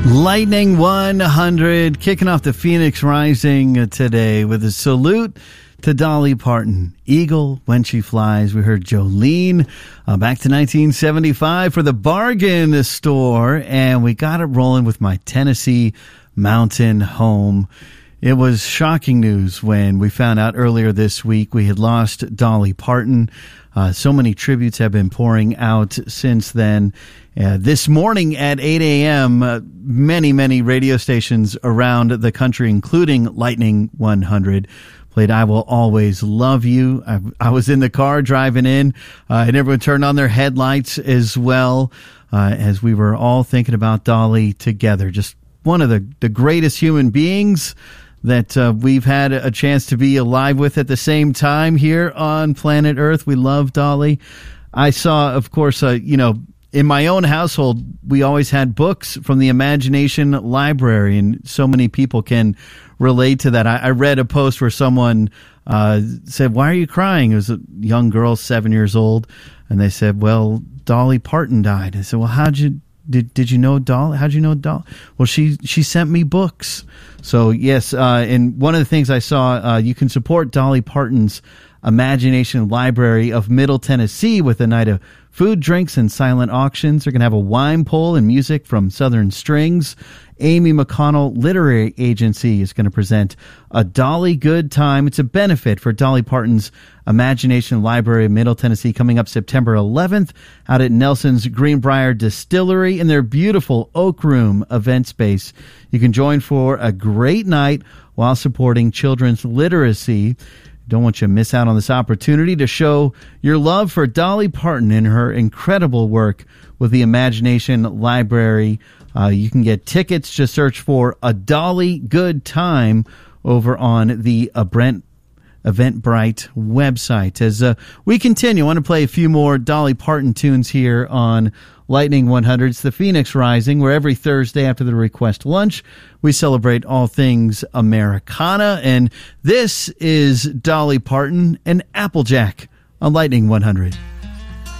Lightning 100 kicking off the Phoenix Rising today with a salute to Dolly Parton. Eagle When She Flies. We heard Jolene back to 1975 for the Bargain Store, and we got it rolling with My Tennessee Mountain Home. It was shocking news when we found out earlier this week we had lost Dolly Parton. So many tributes have been pouring out since then. This morning at 8 a.m., many radio stations around the country, including Lightning 100, played I Will Always Love You. I was in the car driving in, and everyone turned on their headlights as well as we were all thinking about Dolly together. Just one of the greatest human beings that we've had a chance to be alive with at the same time here on planet Earth. We love Dolly. I saw, of course, in my own household, we always had books from the Imagination Library, and so many people can relate to that. I read a post where someone said, "Why are you crying?" It was a young girl, 7 years old, and they said, "Well, Dolly Parton died." I said, "Well, did you know Dolly? How'd you know Dolly?" "Well, she sent me books." So yes, and one of the things I saw, you can support Dolly Parton's Imagination Library of Middle Tennessee with a night of food, drinks, and silent auctions. They're going to have a wine poll and music from Southern Strings. Amy McConnell Literary Agency is going to present a Dolly Good Time. It's a benefit for Dolly Parton's Imagination Library of Middle Tennessee coming up September 11th out at Nelson's Greenbrier Distillery in their beautiful Oak Room event space. You can join for a great night while supporting children's literacy. Don't want you to miss out on this opportunity to show your love for Dolly Parton and her incredible work with the Imagination Library. You can get tickets. Just search for a Dolly Good Time over on the Eventbrite website. As we continue, I want to play a few more Dolly Parton tunes here on Lightning 100. It's the Phoenix Rising, where every Thursday after the request lunch, we celebrate all things Americana. And this is Dolly Parton and Applejack on Lightning 100.